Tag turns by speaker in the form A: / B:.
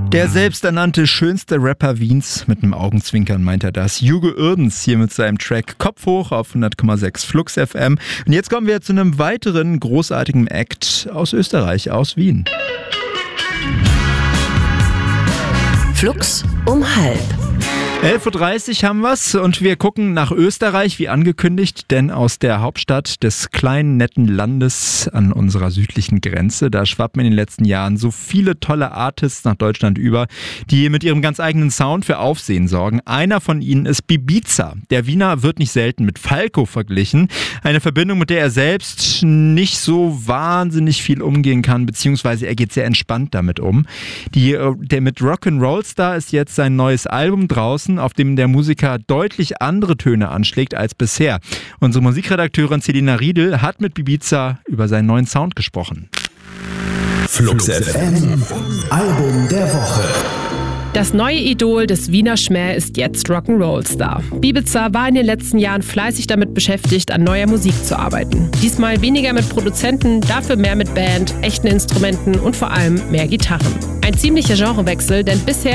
A: Der selbsternannte schönste Rapper Wiens, mit einem Augenzwinkern meint er das. Hugo Uerdens hier mit seinem Track Kopf hoch auf 100,6 Flux FM. Und jetzt kommen wir zu einem weiteren großartigen Act aus Österreich, aus Wien.
B: Flux um halb.
A: 11.30 Uhr haben wir's und wir gucken nach Österreich, wie angekündigt, denn aus der Hauptstadt des kleinen, netten Landes an unserer südlichen Grenze, da schwappen in den letzten Jahren so viele tolle Artists nach Deutschland über, die mit ihrem ganz eigenen Sound für Aufsehen sorgen. Einer von ihnen ist Bibiza. Der Wiener wird nicht selten mit Falco verglichen, eine Verbindung, mit der er selbst nicht so wahnsinnig viel umgehen kann, beziehungsweise er geht sehr entspannt damit um. Der mit Rock'n'Roll Star ist jetzt sein neues Album draußen, auf dem der Musiker deutlich andere Töne anschlägt als bisher. Unsere Musikredakteurin Selina Riedel hat mit Bibiza über seinen neuen Sound gesprochen.
C: Flux FM, Album der Woche.
D: Das neue Idol des Wiener Schmäh ist jetzt Rock'n'Roll-Star. Bibiza war in den letzten Jahren fleißig damit beschäftigt, an neuer Musik zu arbeiten. Diesmal weniger mit Produzenten, dafür mehr mit Band, echten Instrumenten und vor allem mehr Gitarren. Ein ziemlicher Genrewechsel, denn bisher